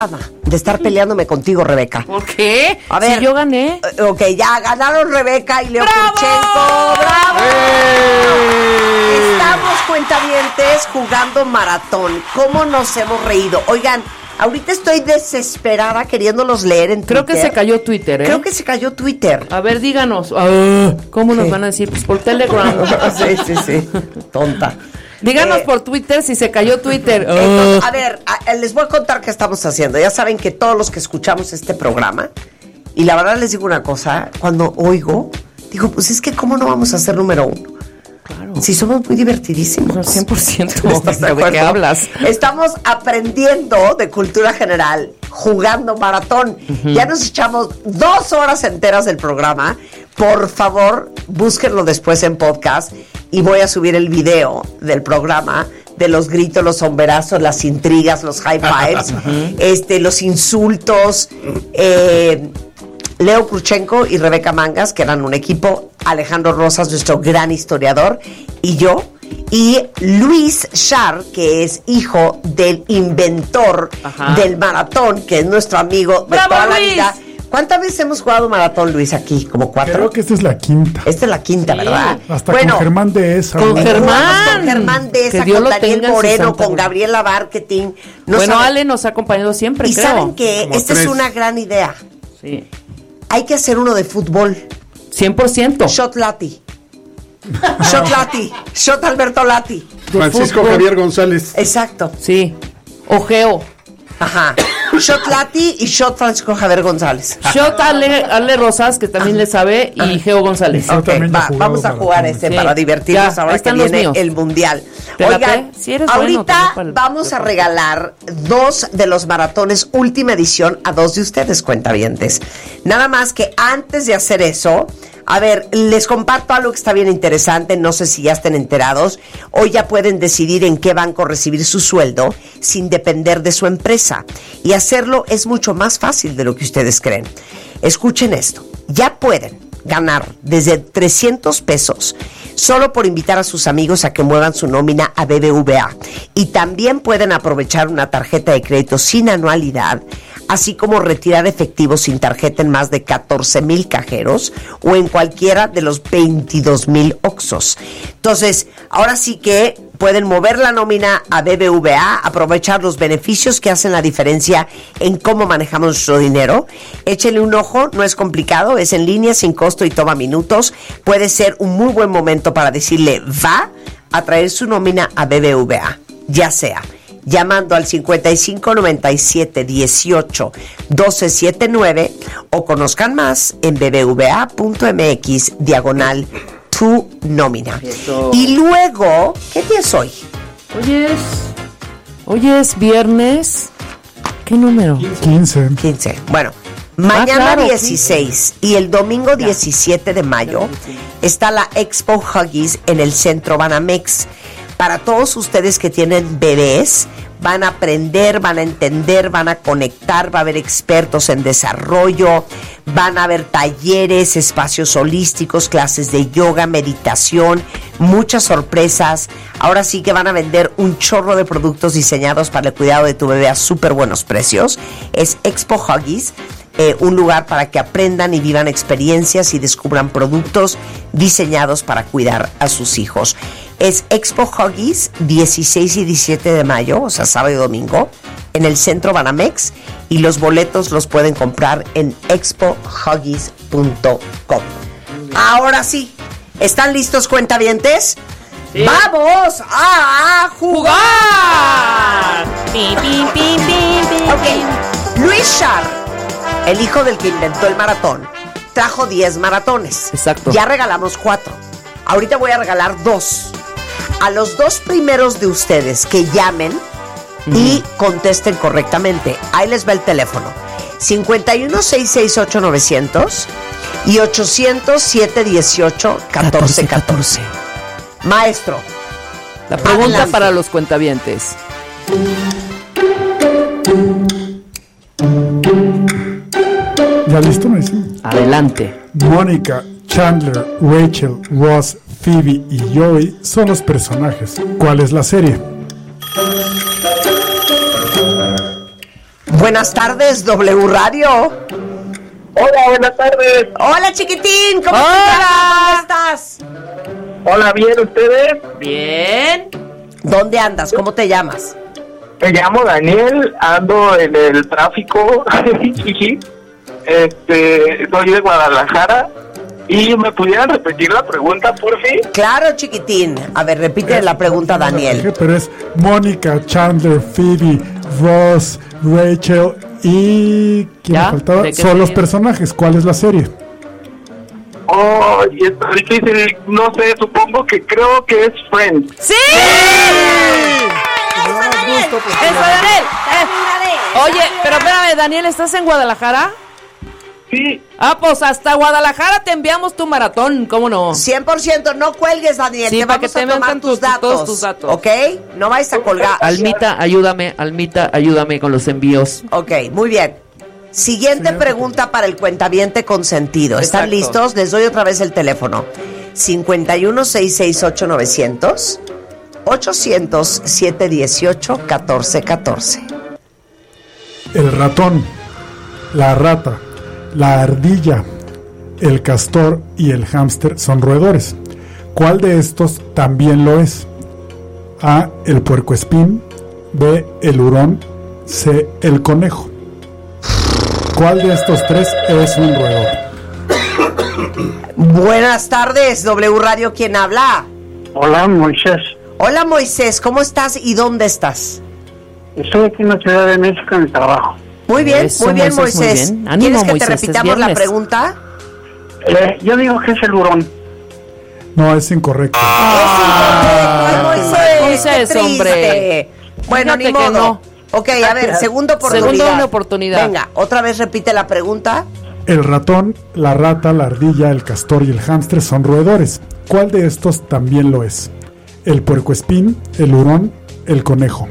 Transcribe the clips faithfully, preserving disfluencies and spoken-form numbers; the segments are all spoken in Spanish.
de estar peleándome contigo, Rebeca. ¿Por qué? A ver, si yo gané. Ok, ya ganaron Rebeca y Leo ¡Bravo! Kurchenko. ¡Bravo! ¡Eh! Estamos, cuentavientes, jugando maratón. ¿Cómo nos hemos reído? Oigan, ahorita estoy desesperada queriéndolos leer en Twitter. Creo que se cayó Twitter, ¿eh? Creo que se cayó Twitter. A ver, díganos. Ah, ¿Cómo nos ¿Qué? van a decir? Pues por Telegram. Sí, sí, sí. Tonta. Díganos Eh, por Twitter si se cayó Twitter. Entonces, Ah. a ver, a- les voy a contar qué estamos haciendo. Ya saben que todos los que escuchamos este programa, y la verdad les digo una cosa, cuando oigo, digo, pues es que ¿cómo no vamos a ser número uno? Claro. Si somos muy divertidísimos. No, cien por ciento. ¿Estás de ¿De acuerdo? qué hablas? Estamos aprendiendo de cultura general, jugando maratón. Uh-huh. Ya nos echamos dos horas enteras del programa. Por favor, búsquenlo después en podcast y voy a subir el video del programa de los gritos, los sombrerazos, las intrigas, los high fives, uh-huh. este, los insultos. Eh, Leo Kurchenko y Rebeca Mangas, que eran un equipo, Alejandro Rosas, nuestro gran historiador, y yo, y Luis Char, que es hijo del inventor Ajá. del maratón, que es nuestro amigo de ¡Bravo, toda la Luis! vida. ¿Cuántas veces hemos jugado maratón, Luis, aquí? ¿Como cuatro? Creo que esta es la quinta. Esta es la quinta, sí. ¿verdad? Hasta bueno, con Germán de esa. Con ¿no? Germán. Con Germán de esa, Dios con lo Daniel tenga en su Moreno, santa con gloria. Gabriela Marketing. No bueno, saben, Ale nos ha acompañado siempre, y creo. saben que Como esta tres. es una gran idea. Sí. Hay que hacer uno de fútbol. cien por ciento. Shot Lati. Shot Lati. Shot Alberto Lati. Francisco fútbol. Javier González. Exacto. Sí. Ojeo. Ajá. Shot Lati y Shot Francisco Javier González. Shot Ale, Ale Rosas, que también le sabe, y Geo González. Yo Ok, también ya va, he jugado vamos a jugar maratón. este Sí. para divertirnos Ya, ahora ahí que están los viene míos. el mundial. ¿Te late? Oigan, Si eres bueno, ahorita también para el- vamos a regalar dos de los maratones última edición a dos de ustedes, cuentavientes. Nada más que antes de hacer eso, a ver, les comparto algo que está bien interesante, no sé si ya estén enterados. Hoy ya pueden decidir en qué banco recibir su sueldo sin depender de su empresa. Y hacerlo es mucho más fácil de lo que ustedes creen. Escuchen esto, ya pueden ganar desde trescientos pesos solo por invitar a sus amigos a que muevan su nómina a B B V A. Y también pueden aprovechar una tarjeta de crédito sin anualidad, así como retirar efectivo sin tarjeta en más de catorce mil cajeros o en cualquiera de los veintidós mil Oxxos. Entonces, ahora sí que pueden mover la nómina a B B V A, aprovechar los beneficios que hacen la diferencia en cómo manejamos nuestro dinero. Échenle un ojo, no es complicado, es en línea, sin costo y toma minutos. Puede ser un muy buen momento para decirle va a traer su nómina a B B V A, ya sea llamando al cincuenta y cinco noventa y siete dieciocho doce setenta y nueve o conozcan más en bbva.mx diagonal tu nómina. Eso. Y luego, ¿qué día es hoy? Hoy es. Hoy es viernes. ¿Qué número? quince. quince. Bueno, mañana claro, dieciséis y el domingo diecisiete de mayo está la Expo Huggies en el Centro Banamex. Para todos ustedes que tienen bebés, van a aprender, van a entender, van a conectar, va a haber expertos en desarrollo, van a haber talleres, espacios holísticos, clases de yoga, meditación, muchas sorpresas. Ahora sí que van a vender un chorro de productos diseñados para el cuidado de tu bebé a súper buenos precios. Es Expo Huggies. Eh, un lugar para que aprendan y vivan experiencias y descubran productos diseñados para cuidar a sus hijos. Es Expo Huggies, dieciséis y diecisiete de mayo, o sea, sábado y domingo, en el Centro Banamex, y los boletos los pueden comprar en expo huggies punto com. Ahora sí, ¿están listos, cuentavientes? Sí. ¡Vamos a jugar! Pim, pim, pim, pim, pim. Ok, Luis Char, el hijo del que inventó el maratón, trajo diez maratones. Exacto. Ya regalamos cuatro. Ahorita voy a regalar dos. A los dos primeros de ustedes que llamen uh-huh. y contesten correctamente. Ahí les va el teléfono. cincuenta y uno, seiscientos sesenta y ocho, novecientos y ochocientos, setecientos dieciocho, catorce catorce. Maestro. La pregunta adelante. para los cuentavientes. ¿Ya listo, me dice? Adelante. Mónica, Chandler, Rachel, Ross, Phoebe y Joey son los personajes. ¿Cuál es la serie? Buenas tardes, W Radio. Hola, buenas tardes. Hola, chiquitín, ¿cómo Hola. estás? Hola, ¿bien ustedes? Bien. ¿Dónde andas? ¿Cómo te llamas? Me llamo Daniel, ando en el tráfico. este, soy de Guadalajara. ¿Y me pudieran repetir la pregunta, por fin? Claro, chiquitín. A ver, repite la pregunta, Daniel. Pero es Mónica, Chandler, Phoebe, Ross, Rachel y... ¿quién ¿Ya? me faltaba? ¿De qué Son serie? los personajes. ¿Cuál es la serie? Oh, y está difícil, no sé, supongo que creo que es Friends. ¡Sí! ¡Eso, Daniel! ¡Eso, Daniel! Eh, Oye, pero espérame, Daniel, ¿estás en Guadalajara? Sí. Ah, pues hasta Guadalajara te enviamos tu maratón, ¿cómo no? cien por ciento, no cuelgues, Daniel. Sí, te para vamos que te a tomar metan tus tus- datos. todos tus datos. ¿Ok? No vayas a colgar. Almita, ayúdame, Almita, ayúdame con los envíos. Ok, muy bien. Siguiente pregunta para el cuentaviente consentido. ¿Están Exacto. listos? Les doy otra vez el teléfono. cincuenta y uno, seiscientos sesenta y ocho, novecientos, ochocientos, setecientos dieciocho, catorce catorce. El ratón, la rata, la ardilla, el castor y el hámster son roedores. ¿Cuál de estos también lo es? A, el puercoespín. B, el hurón. C, el conejo. ¿Cuál de estos tres es un roedor? Buenas tardes, W Radio, ¿quién habla? Hola, Moisés. Hola, Moisés, ¿cómo estás y dónde estás? Estoy aquí en la Ciudad de México en el trabajo. Muy bien, Eso, muy bien, Moisés, muy Moisés. bien. Ánimo, ¿Quieres que Moisés, te es repitamos la viernes. pregunta? Eh, yo digo que es el hurón. No, es incorrecto. Ay, Moisés, Moisés, qué triste. hombre. Bueno, ni Fíjate que modo. no. Ok, a ver, segunda oportunidad. Segunda una oportunidad. Venga, otra vez repite la pregunta. El ratón, la rata, la ardilla, el castor y el hámster son roedores. ¿Cuál de estos también lo es? El puercoespín, el hurón, el conejo.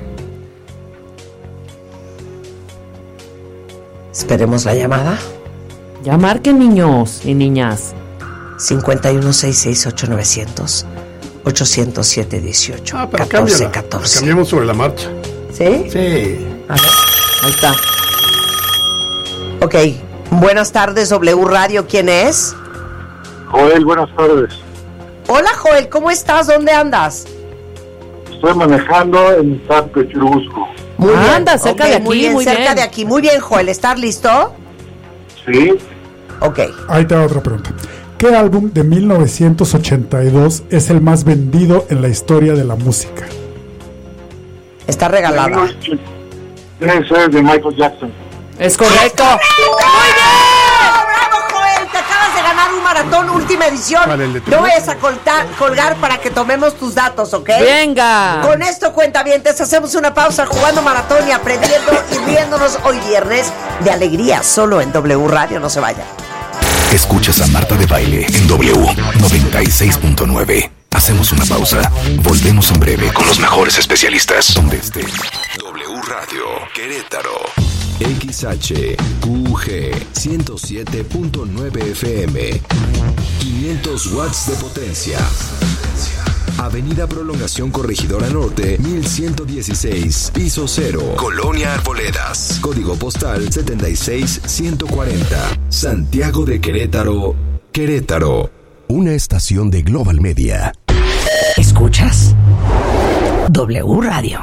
Esperemos la llamada. Ya marquen, niños y niñas. cincuenta y uno, seiscientos sesenta y ocho, novecientos, ochocientos siete, dieciocho, Ah, pero catorce cámbiala. catorce. Cambiamos sobre la marcha. ¿Sí? Sí. A ver. Ahí está. Ok. Buenas tardes, W Radio. ¿Quién es? Joel, buenas tardes. Hola, Joel. ¿Cómo estás? ¿Dónde andas? Estoy manejando en Tapio, Churubusco. Muy Ah, bien. anda, cerca Ok, de aquí, Muy bien, muy cerca bien. de aquí. Muy bien, Joel. ¿Estás listo? Sí. Ok. Ahí te va otra pregunta. ¿Qué álbum de mil novecientos ochenta y dos es el más vendido en la historia de la música? Está regalada. Debe ser de Michael Jackson. Es correcto. ¡Muy bien! ¡Bravo, Joel! Te acabas de ganar un maratón última edición. ¿Cuál, el de tu No voz? vayas a coltar- colgar para que tomemos tus datos, ¿ok? Venga. Con esto, cuentavientes, hacemos una pausa jugando maratón y aprendiendo y riéndonos hoy viernes de alegría, solo en W Radio. No se vayan. Escuchas a Marta de Baile en W noventa y seis punto nueve. Hacemos una pausa. Volvemos en breve con los mejores especialistas. Donde esté. W Radio Querétaro. X H Q G ciento siete punto nueve F M. quinientos watts de potencia. Avenida Prolongación Corregidora Norte, mil ciento dieciséis, piso cero. Colonia Arboledas. Código postal setenta y seis ciento cuarenta. Santiago de Querétaro, Querétaro. Una estación de Global Media. ¿Escuchas? W Radio.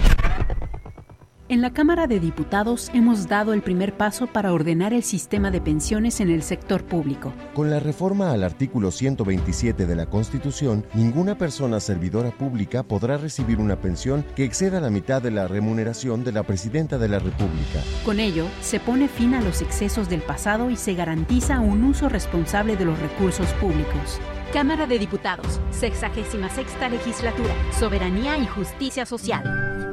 En la Cámara de Diputados hemos dado el primer paso para ordenar el sistema de pensiones en el sector público. Con la reforma al artículo ciento veintisiete de la Constitución, ninguna persona servidora pública podrá recibir una pensión que exceda la mitad de la remuneración de la Presidenta de la República. Con ello, se pone fin a los excesos del pasado y se garantiza un uso responsable de los recursos públicos. Cámara de Diputados, sexagésima sexta legislatura, soberanía y justicia social.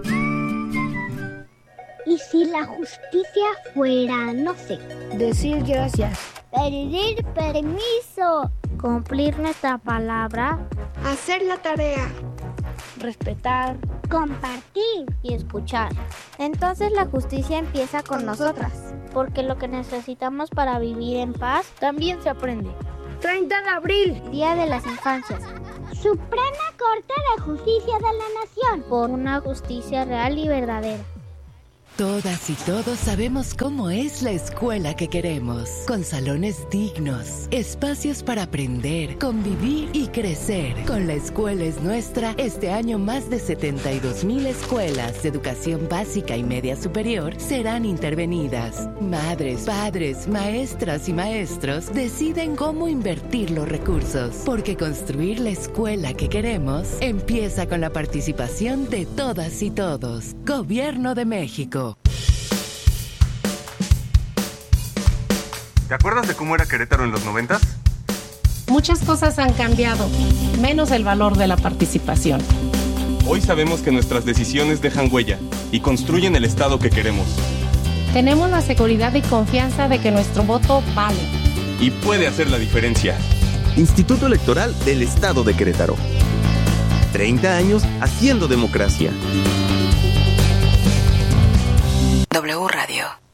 ¿Y si la justicia fuera, no sé, decir gracias, pedir permiso, cumplir nuestra palabra, hacer la tarea, respetar, compartir y escuchar? Entonces la justicia empieza con nosotras, porque lo que necesitamos para vivir en paz también se aprende. treinta de abril, Día de las Infancias. Suprema Corte de Justicia de la Nación, por una justicia real y verdadera. Todas y todos sabemos cómo es la escuela que queremos, con salones dignos, espacios para aprender, convivir y crecer. Con La Escuela es Nuestra, este año más de setenta y dos mil escuelas de educación básica y media superior serán intervenidas. Madres, padres, maestras y maestros deciden cómo invertir los recursos, porque construir la escuela que queremos empieza con la participación de todas y todos. Gobierno de México. ¿Te acuerdas de cómo era Querétaro en los noventas? Muchas cosas han cambiado, menos el valor de la participación. Hoy sabemos que nuestras decisiones dejan huella y construyen el Estado que queremos. Tenemos la seguridad y confianza de que nuestro voto vale. Y puede hacer la diferencia. Instituto Electoral del Estado de Querétaro. treinta años haciendo democracia. W Radio.